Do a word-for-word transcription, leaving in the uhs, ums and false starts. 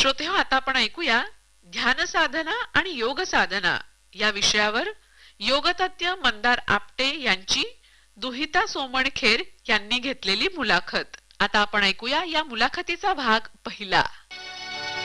श्रोतेहो, आता आपण ऐकूया ध्यान साधना आणि योग साधना या विषयावर योगतज्ञ मंदार आपटे यांची दुहिता सोमणखेर यांनी घेतलेली मुलाखत. आता आपण ऐकूया या मुलाखतीचा भाग पहिला.